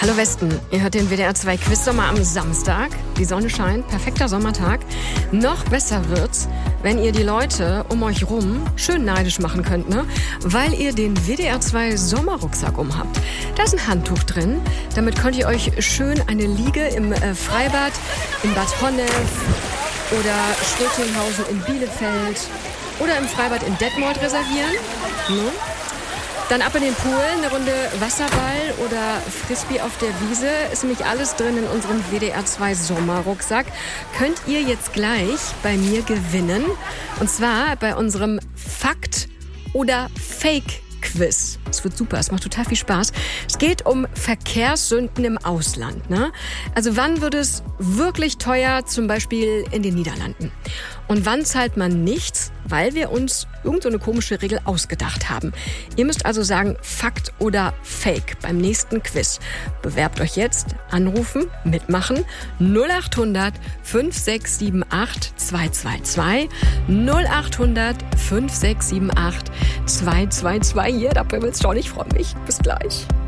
Hallo Westen, ihr hört den WDR 2 Quiz-Sommer am Samstag. Die Sonne scheint, perfekter Sommertag. Noch besser wird's, wenn ihr die Leute um euch rum schön neidisch machen könnt, ne? Weil ihr den WDR 2 Sommerrucksack umhabt. Da ist ein Handtuch drin. Damit könnt ihr euch schön eine Liege im Freibad in Bad Honnef oder Schrötinghausen in Bielefeld oder im Freibad in Detmold reservieren. Ne? Dann ab in den Pool, eine Runde Wasserball oder Frisbee auf der Wiese. Ist nämlich alles drin in unserem WDR 2 Sommerrucksack. Könnt ihr jetzt gleich bei mir gewinnen. Und zwar bei unserem Fakt- oder Fake-Quiz. Es wird super, es macht total viel Spaß. Es geht um Verkehrssünden im Ausland. Ne? Also wann wird es wirklich teuer, zum Beispiel in den Niederlanden? Und wann zahlt man nichts, weil wir uns irgendeine komische Regel ausgedacht haben? Ihr müsst also sagen, Fakt oder Fake beim nächsten Quiz. Bewerbt euch jetzt, anrufen, mitmachen. 0800 5678 222. 0800 5678 222. Hier, da bimmelt's schon. Ich freue mich. Bis gleich.